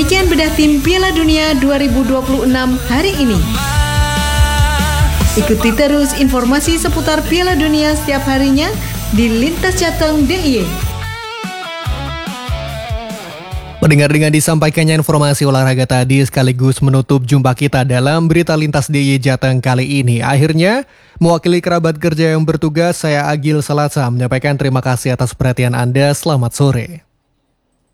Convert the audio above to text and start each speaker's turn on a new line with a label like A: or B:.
A: Demikian bedah tim Piala Dunia 2026 hari ini. Ikuti terus informasi seputar Piala Dunia setiap harinya di Lintas Jateng DIY.
B: Mendengar dengan disampaikannya informasi olahraga tadi sekaligus menutup jumpa kita dalam berita Lintas DIY Jateng kali ini. Akhirnya, mewakili kerabat kerja yang bertugas, saya Agil Salatsa menyampaikan terima kasih atas perhatian Anda. Selamat sore.